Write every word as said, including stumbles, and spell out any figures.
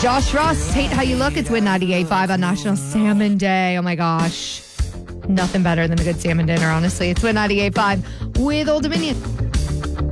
Josh Ross, Hate How You Look. It's Win ninety-eight point five on National Salmon Day. Oh my gosh. Nothing better than a good salmon dinner, honestly. It's Win ninety-eight point five with Old Dominion.